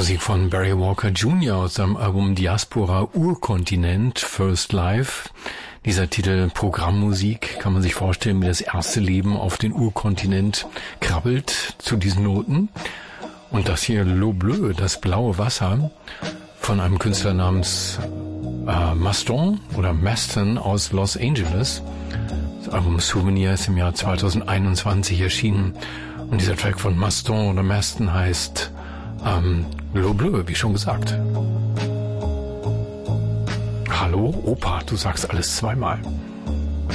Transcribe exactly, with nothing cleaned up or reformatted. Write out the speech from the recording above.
Musik von Barry Walker Junior aus seinem Album Diaspora Urkontinent First Life. Dieser Titel Programmmusik, kann man sich vorstellen, wie das erste Leben auf den Urkontinent krabbelt zu diesen Noten. Und das hier L'eau bleue, das blaue Wasser, von einem Künstler namens äh, Maston oder Maston aus Los Angeles. Das Album Souvenir ist im Jahr zweitausendeinundzwanzig erschienen. Und dieser Track von Maston oder Maston heißt ähm, L'eau bleue, wie schon gesagt. Hallo, Opa, du sagst alles zweimal.